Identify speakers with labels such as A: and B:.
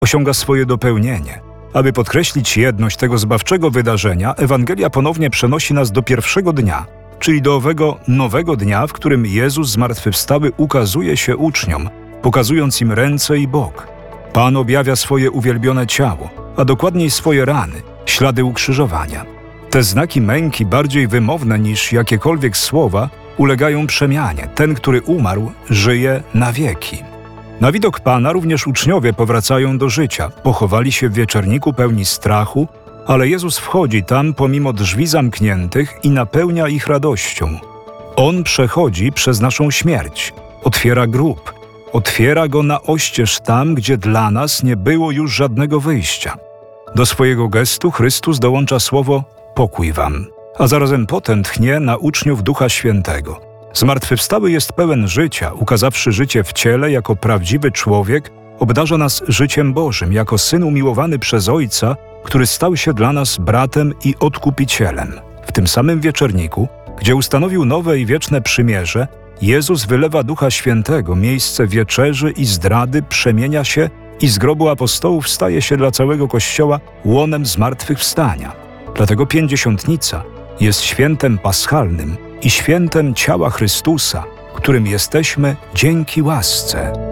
A: osiąga swoje dopełnienie. Aby podkreślić jedność tego zbawczego wydarzenia, Ewangelia ponownie przenosi nas do pierwszego dnia, czyli do owego nowego dnia, w którym Jezus zmartwychwstały ukazuje się uczniom, pokazując im ręce i bok. Pan objawia swoje uwielbione ciało, a dokładniej swoje rany, ślady ukrzyżowania. Te znaki męki, bardziej wymowne niż jakiekolwiek słowa, ulegają przemianie. Ten, który umarł, żyje na wieki. Na widok Pana również uczniowie powracają do życia. Pochowali się w wieczorniku pełni strachu, ale Jezus wchodzi tam pomimo drzwi zamkniętych i napełnia ich radością. On przechodzi przez naszą śmierć, otwiera grób, otwiera go na oścież tam, gdzie dla nas nie było już żadnego wyjścia. Do swojego gestu Chrystus dołącza słowo „pokój wam”, a zarazem potem tchnie na uczniów Ducha Świętego. Zmartwychwstały jest pełen życia, ukazawszy życie w ciele jako prawdziwy człowiek, obdarza nas życiem Bożym, jako Syn umiłowany przez Ojca, który stał się dla nas bratem i odkupicielem. W tym samym wieczorniku, gdzie ustanowił nowe i wieczne przymierze, Jezus wylewa Ducha Świętego, miejsce wieczerzy i zdrady przemienia się i z grobu apostołów staje się dla całego Kościoła łonem zmartwychwstania. Dlatego Pięćdziesiątnica jest świętem paschalnym i świętem ciała Chrystusa, którym jesteśmy dzięki łasce.